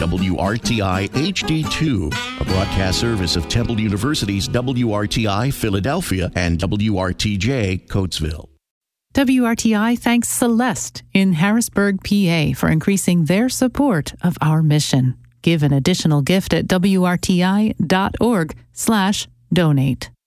WRTI HD2, a broadcast service of Temple University's WRTI Philadelphia and WRTJ Coatesville. WRTI thanks Celeste in Harrisburg, PA, for increasing their support of our mission. Give an additional gift at WRTI.org/donate.